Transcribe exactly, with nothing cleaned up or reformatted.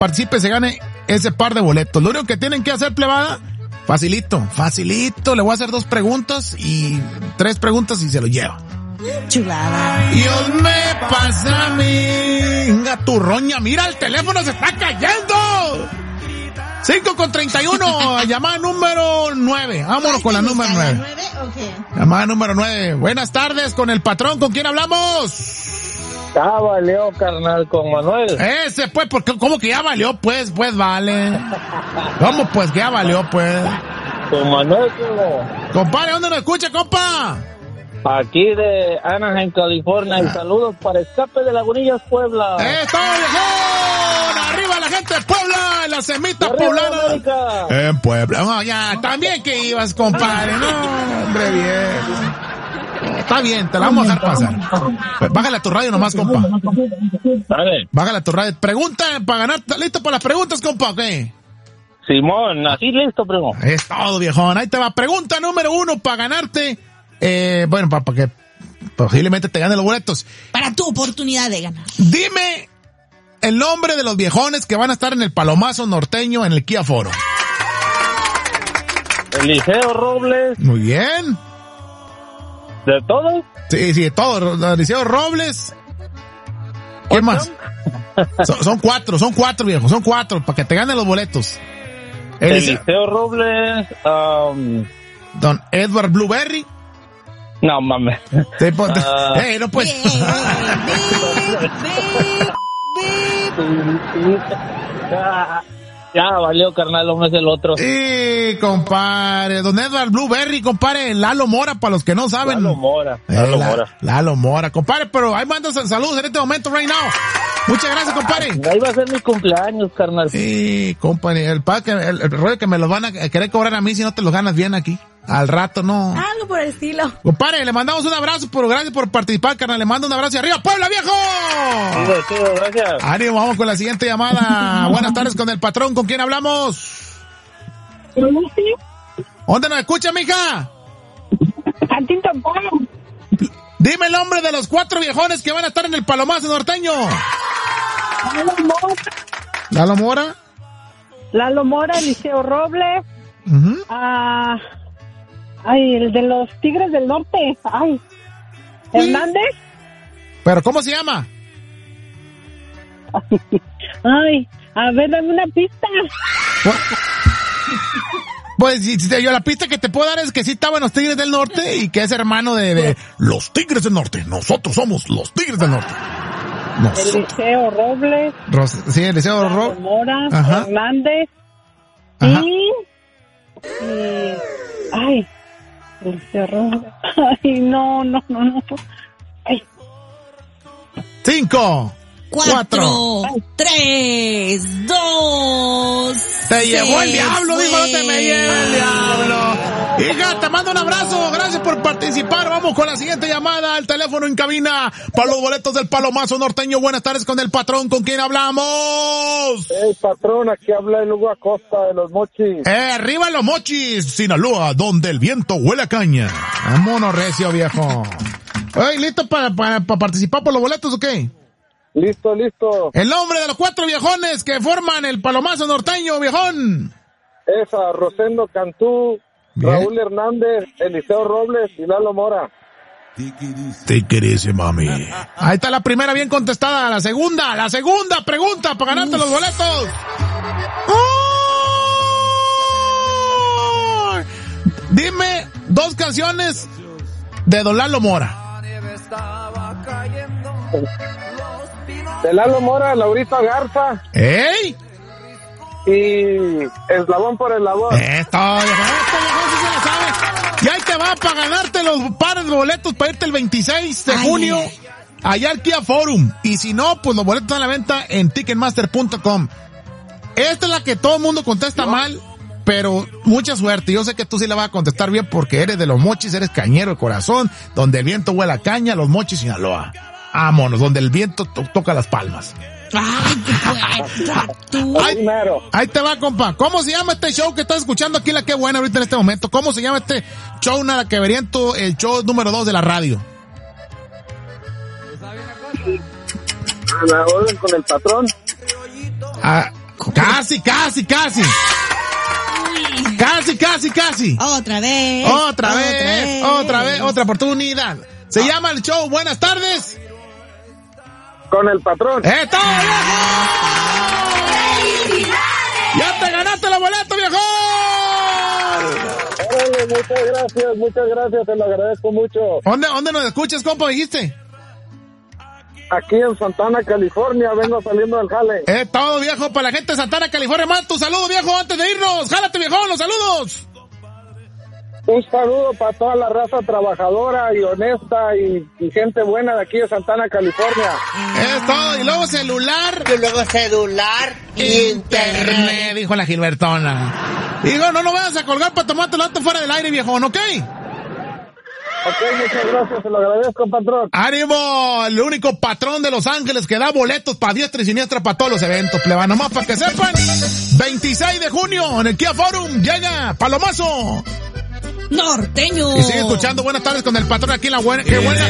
participe se gane ese par de boletos. Lo único que tienen que hacer, plebada, facilito, facilito. Le voy a hacer dos preguntas y tres preguntas y se lo lleva. Chulada. Dios me pasa a mí. Gaturroña, mira, el teléfono se está cayendo. cinco con treinta y uno, llamada número nueve. Vámonos con la número nueve. Okay. Llamada número nueve. Buenas tardes, con el patrón, ¿con quién hablamos? Ya valió, carnal, con Manuel. Ese, pues, porque, ¿cómo que ya valió? Pues, pues, vale. ¿Cómo, pues, que ya valió, pues? Con Manuel, ¿cómo? Compadre, ¿dónde nos escucha, compa? Aquí de Anaheim, California. Y saludos para Escape de Lagunillas, Puebla. ¡Eh, todo viejón! ¡Arriba la gente de Puebla! ¡En las semitas poblanas! En Puebla. No, ya, también que ibas, compadre. No, hombre, bien. Está bien, te la vamos a dejar pasar. Bájale a tu radio nomás, compa. Dale. Bájale a tu radio. Pregunta para ganar. ¿Listo para las preguntas, compa? ¿Ok? Simón, así listo, primo. Es todo, viejón. Ahí te va. Pregunta número uno para ganarte. Eh, bueno, para, para que posiblemente te gane los boletos. Para tu oportunidad de ganar. Dime el nombre de los viejones que van a estar en el Palomazo Norteño en el Kia Foro. Eliseo Robles. Muy bien. ¿De todos? Sí, sí, de todo. Eliseo Robles. ¿Qué más? Son, son cuatro, son cuatro, viejo. Son cuatro, para que te ganen los boletos. Eliseo, Eliseo Robles. Um... Don Edward Blueberry. No, mames. Sí, pues, uh, hey, no pues. Ya valió, carnal, no es el otro. Sí, compadre. Don Edward Blueberry, compadre. Lalo Mora, para los que no saben. Lalo Mora. Lalo eh, la, Mora. Lalo Mora, compadre. Pero ahí mandas saludos en este momento, right now. Muchas gracias, compadre. Ahí va a ser mi cumpleaños, carnal. Sí, compadre. El, el, el rollo que me los van a querer cobrar a mí si no te los ganas bien aquí. Al rato, no. Algo por el estilo. Compadre, le mandamos un abrazo, pero gracias por participar, carnal. Le mando un abrazo y arriba, ¡Puebla, viejo! Sí, sí, gracias. Ánimo, vamos con la siguiente llamada. Buenas tardes con el patrón. ¿Con quién hablamos? ¿Dónde nos escucha, mija? Dime el nombre de los cuatro viejones que van a estar en el Palomazo Norteño. ¿Lalo Mora? Lalo Mora, Eliseo Robles. Uh-huh. Ah, ay, el de los Tigres del Norte. Ay, Hernández. ¿Pero cómo se llama? Ay, a ver, dame una pista. Pues yo la pista que te puedo dar es que sí estaban los Tigres del Norte y que es hermano de, de los Tigres del Norte. Nosotros somos los Tigres del Norte. Nosotros. Eliseo Robles. Ros, sí, Eliseo Robles. Mora, Ajá. Hernández. Ajá. Y... Y, ay, el cerro. Ay, no, no, no, no. Ay. Cinco, cuatro, cuatro tres, dos. Te llevó el diablo, dijo, no te me lleve el diablo. Hija, te mando un abrazo, gracias por participar. Vamos con la siguiente llamada al teléfono en cabina para los boletos del Palomazo Norteño. Buenas tardes con el patrón, ¿con quién hablamos? Hey, patrón, aquí habla el Hugo Acosta de Los Mochis. Eh, arriba Los Mochis, Sinaloa, donde el viento huele a caña. Vámonos, recio, viejo. Hey, ¿listo para, para, para participar por los boletos o qué? Listo, listo. El nombre de los cuatro viejones que forman el Palomazo Norteño, viejón. Esa, Rosendo Cantú, bien. Raúl Hernández, Eliseo Robles y Lalo Mora. Te querés, mami. Ahí está la primera bien contestada. La segunda, la segunda pregunta para ganarte Uf. los boletos. ¡Oh! Dime dos canciones de Don Lalo Mora. De Lalo Mora, Laurita Garza. ¡Ey! Y Eslabón por Eslabón. Esto, viejo, esto, viejo, sí se la sabe. Y ahí te va para ganarte los pares de boletos para irte el veintiséis de junio Ay. allá al Kia Forum. Y si no, pues los boletos están a la venta en ticketmaster punto com. Esta es la que todo el mundo contesta ¿No? mal, pero mucha suerte. Yo sé que tú sí la vas a contestar bien porque eres de Los Mochis, eres cañero de corazón, donde el viento huele a caña, Los Mochis, Sinaloa. Vámonos, donde el viento to- toca las palmas. Ay, ahí, ahí te va, compa. ¿Cómo se llama este show que estás escuchando aquí, la que buena ahorita en este momento? ¿Cómo se llama este show, nada que veriento, el show número dos de la radio? A la orden con el patrón. Ah, México. Casi, casi, casi. Uy. Casi, casi, casi. Otra vez. Otra vez, otra vez, otra oportunidad. Se llama el show Buenas Tardes Con el patrón. ¡Eh, todo, viejo! ¡Ya te ganaste la boleta, viejo! Órale, muchas gracias, muchas gracias, te lo agradezco mucho. ¿Dónde, dónde nos escuchas, compa, dijiste? Aquí en Santana, California, vengo saliendo del jale. Eh, todo, viejo, para la gente de Santana, California. Más tu saludo, viejo, antes de irnos. ¡Jálate, viejo, los saludos! Un saludo para toda la raza trabajadora y honesta y, y gente buena de aquí de Santana, California. Es todo, y luego celular. Y luego celular, Internet, dijo la Gilbertona. Digo, no nos vayas a colgar para tomarte el auto fuera del aire, viejo, ¿ok? Ok, muchas gracias, te lo agradezco, patrón. ¡Ánimo! El único patrón de Los Ángeles que da boletos para diestra y siniestra para todos los eventos, pleba. Nomás para que sepan, veintiséis de junio en el Kia Forum llega Palomazo. Norteño. Y sigue escuchando Buenas Tardes con el patrón aquí en la buena. ¡Qué buena